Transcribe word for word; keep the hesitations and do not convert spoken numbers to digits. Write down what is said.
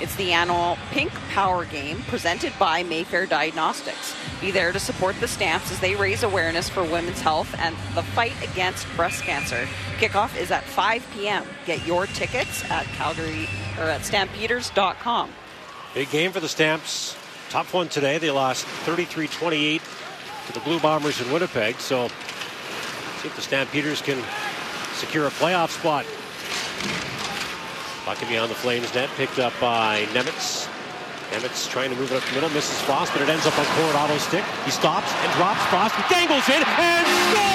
It's the annual Pink Power Game presented by Mayfair Diagnostics. Be there to support the Stamps as they raise awareness for women's health and the fight against breast cancer. Kickoff is at five p.m. Get your tickets at Calgary or at stampeders dot com. Big game for the Stamps. Tough one today. They lost thirty-three twenty-eight to the Blue Bombers in Winnipeg. So see if the Stampeders can secure a playoff spot. Bucket beyond the Flames net, picked up by Nemitz. Nemitz trying to move it up the middle, misses Frost, but it ends up on Coronado's stick. He stops and drops. Frost dangles in and scores!